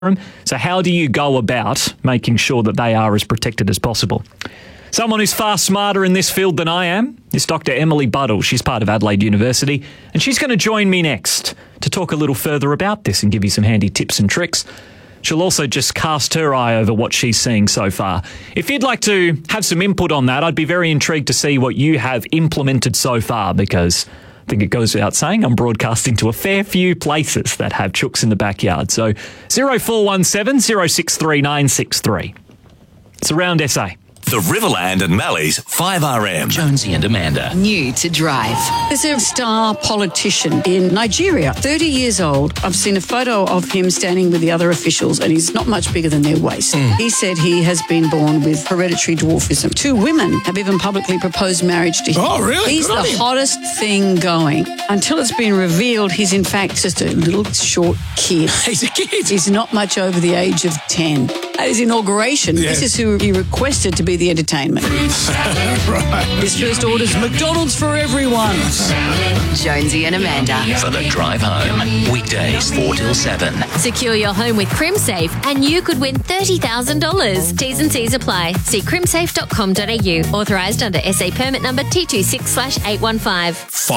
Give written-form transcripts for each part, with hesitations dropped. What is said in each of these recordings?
So how do you go about making sure that they are as protected as possible? Someone who's far smarter in this field than I am is Dr. Emily Buddle. She's part of Adelaide University, and she's going to join me next to talk a little further about this and give you some handy tips and tricks. She'll also just cast her eye over what she's seeing so far. If you'd like to have some input on that, I'd be very intrigued to see what you have implemented so far, because I think it goes without saying I'm broadcasting to a fair few places that have chooks in the backyard. So 0417 063963. It's around SA. The Riverland and Mallee's 5RM. Jonesy and Amanda. New to drive. There's a star politician in Nigeria, 30 years old. I've seen a photo of him standing with the other officials, and he's not much bigger than their waist. He said he has been born with hereditary dwarfism. 2 women have even publicly proposed marriage to him. Oh, really? He's the hottest thing going. Until it's been revealed, he's in fact just a little short kid. He's a kid. He's not much over the age of 10. At his inauguration, this is who he requested to be the entertainment. Right. His first order's McDonald's for everyone. Jonesy and Amanda. For the drive home. Weekdays 4 till 7. Secure your home with CrimSafe and you could win $30,000. T's and C's apply. See crimsafe.com.au. Authorised under SA permit number T26/815.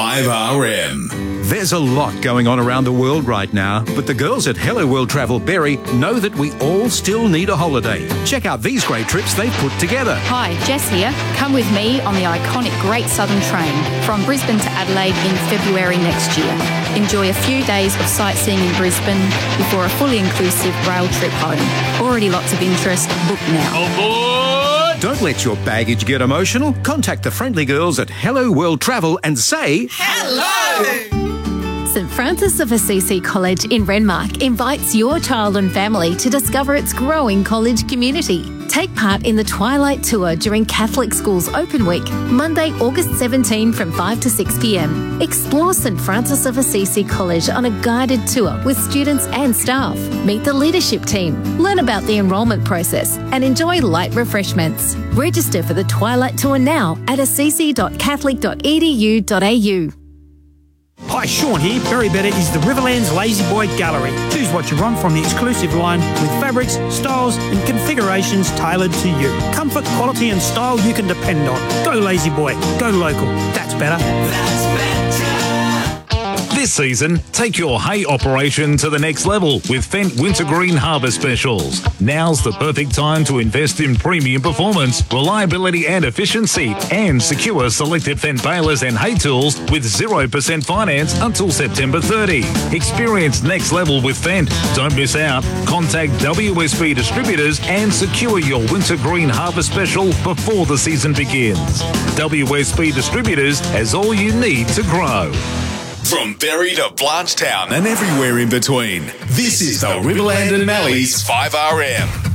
5RM. There's a lot going on around the world right now, but the girls at Hello World Travel Berry know that we all still need a holiday. Check out these great trips they've put together. Hi, Jess here. Come with me on the iconic Great Southern Train from Brisbane to Adelaide in February next year. Enjoy a few days of sightseeing in Brisbane before a fully inclusive rail trip home. Already lots of interest. Book now. Don't let your baggage get emotional. Contact the friendly girls at Hello World Travel and say hello! St Francis of Assisi College in Renmark invites your child and family to discover its growing college community. Take part in the Twilight Tour during Catholic Schools Open Week, Monday, August 17 from 5 to 6 p.m. Explore St Francis of Assisi College on a guided tour with students and staff. Meet the leadership team, learn about the enrolment process, and enjoy light refreshments. Register for the Twilight Tour now at assisi.catholic.edu.au. Hi, Sean here. Berry Better is the Riverland's Lazy Boy Gallery. Choose what you want from the exclusive line with fabrics, styles and configurations tailored to you. Comfort, quality and style you can depend on. Go Lazy Boy. Go local. That's better. That's better. This season, take your hay operation to the next level with Fendt Wintergreen Harvest Specials. Now's the perfect time to invest in premium performance, reliability and efficiency, and secure selected Fendt balers and hay tools with 0% finance until September 30. Experience next level with Fendt. Don't miss out. Contact WSB Distributors and secure your Wintergreen Harvest Special before the season begins. WSB Distributors has all you need to grow. From Berry to Blanchetown and everywhere in between, this is the Riverland and Mallee's 5RM.